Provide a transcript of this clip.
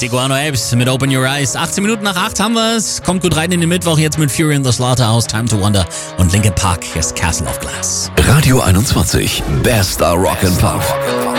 Die Guano Apes mit Open Your Eyes. 18 Minuten nach 8 haben wir es. Kommt gut rein in den Mittwoch jetzt mit Fury in the Slaughterhouse, Time to Wonder und Linkin Park. Hier ist Castle of Glass. Radio 21, bester Rock and Pop.